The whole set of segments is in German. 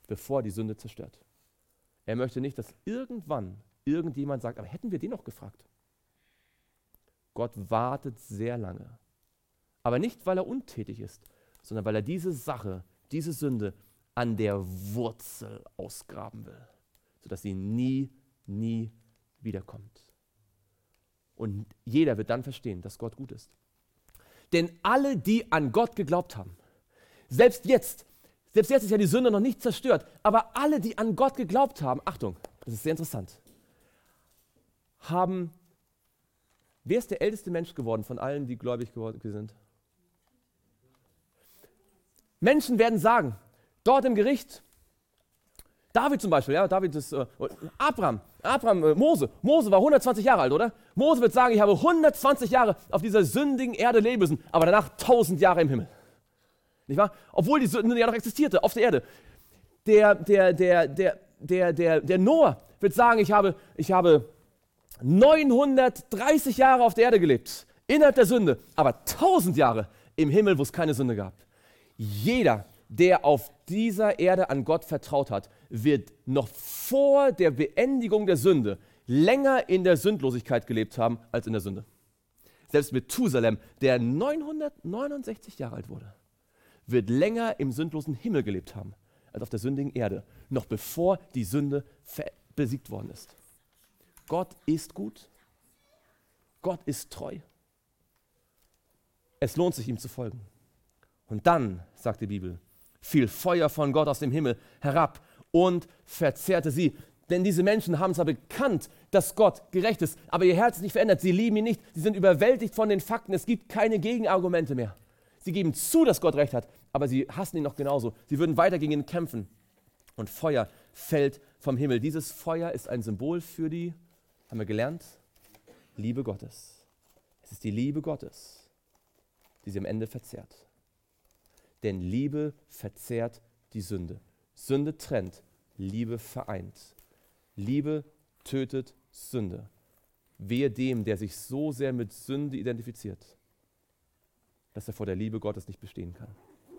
bevor die Sünde zerstört. Er möchte nicht, dass irgendwann irgendjemand sagt, aber hätten wir den noch gefragt? Gott wartet sehr lange. Aber nicht, weil er untätig ist, sondern weil er diese Sache, diese Sünde an der Wurzel ausgraben will, sodass sie nie wiederkommt. Und jeder wird dann verstehen, dass Gott gut ist. Denn alle, die an Gott geglaubt haben, selbst jetzt ist ja die Sünde noch nicht zerstört, aber alle, die an Gott geglaubt haben, Achtung, das ist sehr interessant, wer ist der älteste Mensch geworden von allen, die gläubig geworden sind? Menschen werden sagen, dort im Gericht, David zum Beispiel, ja, Abraham, Mose war 120 Jahre alt, oder? Mose wird sagen, ich habe 120 Jahre auf dieser sündigen Erde leben müssen, aber danach 1000 Jahre im Himmel. Nicht wahr? Obwohl die Sünde ja noch existierte auf der Erde. Der Noah wird sagen, ich habe 930 Jahre auf der Erde gelebt, innerhalb der Sünde, aber 1000 Jahre im Himmel, wo es keine Sünde gab. Jeder, der auf dieser Erde an Gott vertraut hat, wird noch vor der Beendigung der Sünde länger in der Sündlosigkeit gelebt haben als in der Sünde. Selbst Methusalem, der 969 Jahre alt wurde, wird länger im sündlosen Himmel gelebt haben als auf der sündigen Erde, noch bevor die Sünde besiegt worden ist. Gott ist gut. Gott ist treu. Es lohnt sich, ihm zu folgen. Und dann, sagt die Bibel, fiel Feuer von Gott aus dem Himmel herab und verzehrte sie. Denn diese Menschen haben zwar bekannt, dass Gott gerecht ist, aber ihr Herz ist nicht verändert. Sie lieben ihn nicht. Sie sind überwältigt von den Fakten. Es gibt keine Gegenargumente mehr. Sie geben zu, dass Gott recht hat, aber sie hassen ihn noch genauso. Sie würden weiter gegen ihn kämpfen. Und Feuer fällt vom Himmel. Dieses Feuer ist ein Symbol für die, haben wir gelernt, Liebe Gottes. Es ist die Liebe Gottes, die sie am Ende verzehrt. Denn Liebe verzehrt die Sünde. Sünde trennt, Liebe vereint. Liebe tötet Sünde. Wehe dem, der sich so sehr mit Sünde identifiziert, dass er vor der Liebe Gottes nicht bestehen kann.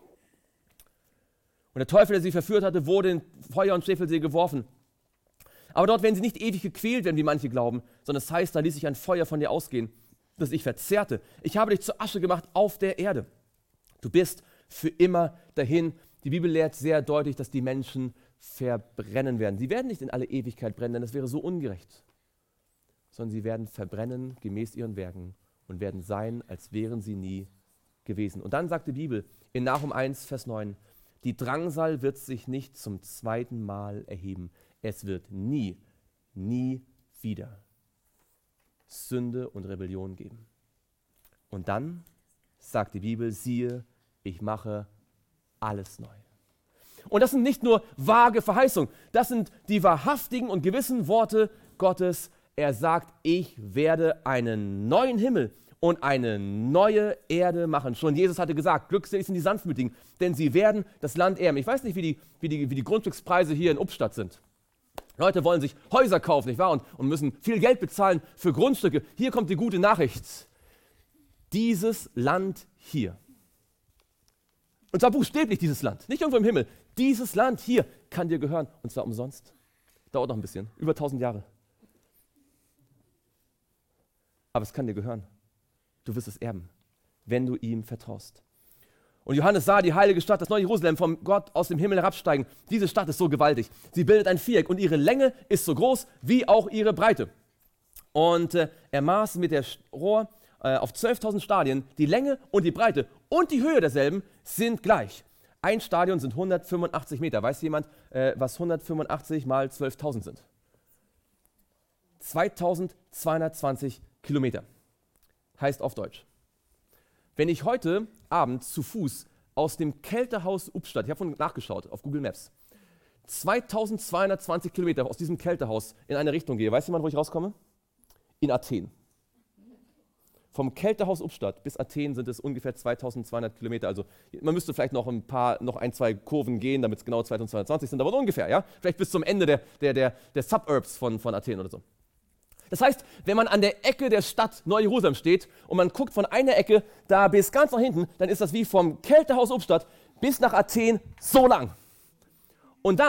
Und der Teufel, der sie verführt hatte, wurde in Feuer- und Schwefelsee geworfen. Aber dort werden sie nicht ewig gequält werden, wie manche glauben, sondern es heißt, da ließ sich ein Feuer von dir ausgehen, das ich verzehrte. Ich habe dich zur Asche gemacht auf der Erde. Du bist für immer dahin. Die Bibel lehrt sehr deutlich, dass die Menschen verbrennen werden. Sie werden nicht in alle Ewigkeit brennen, denn das wäre so ungerecht, sondern sie werden verbrennen gemäß ihren Werken und werden sein, als wären sie nie gewesen. Und dann sagt die Bibel in Nahum 1, Vers 9, die Drangsal wird sich nicht zum zweiten Mal erheben. Es wird nie wieder Sünde und Rebellion geben. Und dann sagt die Bibel, siehe, ich mache alles neu. Und das sind nicht nur vage Verheißungen, das sind die wahrhaftigen und gewissen Worte Gottes. Er sagt, ich werde einen neuen Himmel und eine neue Erde machen. Schon Jesus hatte gesagt, glückselig sind die Sanftmütigen, denn sie werden das Land erben. Ich weiß nicht, wie die Grundstückspreise hier in Ubstadt sind. Leute wollen sich Häuser kaufen, nicht wahr? Und müssen viel Geld bezahlen für Grundstücke. Hier kommt die gute Nachricht. Dieses Land hier, und zwar buchstäblich dieses Land, nicht irgendwo im Himmel, dieses Land hier kann dir gehören, und zwar umsonst. Dauert noch ein bisschen, über 1000 Jahre. Aber es kann dir gehören. Du wirst es erben, wenn du ihm vertraust. Und Johannes sah die heilige Stadt, das neue Jerusalem, vom Gott aus dem Himmel herabsteigen. Diese Stadt ist so gewaltig. Sie bildet ein Viereck und ihre Länge ist so groß wie auch ihre Breite. Und er maß mit der Rohr auf 12.000 Stadien. Die Länge und die Breite und die Höhe derselben sind gleich. Ein Stadion sind 185 Meter. Weiß jemand, was 185 mal 12.000 sind? 2220 Kilometer. Heißt auf Deutsch, wenn ich heute Abend zu Fuß aus dem Kältehaus Ubstadt, ich habe vorhin nachgeschaut auf Google Maps, 2220 Kilometer aus diesem Kältehaus in eine Richtung gehe, weiß jemand, wo ich rauskomme? In Athen. Vom Kältehaus Ubstadt bis Athen sind es ungefähr 2200 Kilometer. Also man müsste vielleicht noch ein, zwei Kurven gehen, damit es genau 2220 sind, aber ungefähr, ja? Vielleicht bis zum Ende der Suburbs von Athen oder so. Das heißt, wenn man an der Ecke der Stadt Neu-Jerusalem steht und man guckt von einer Ecke da bis ganz nach hinten, dann ist das wie vom Kältehaus Ubstadt bis nach Athen so lang. Und dann